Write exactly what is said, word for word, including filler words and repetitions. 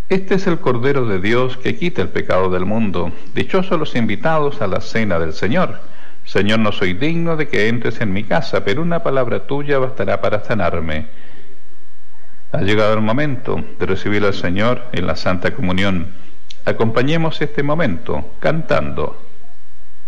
Este es el Cordero de Dios que quita el pecado del mundo. Dichosos los invitados a la cena del Señor. Señor, no soy digno de que entres en mi casa, pero una palabra tuya bastará para sanarme. Ha llegado el momento de recibir al Señor en la Santa Comunión. Acompañemos este momento cantando.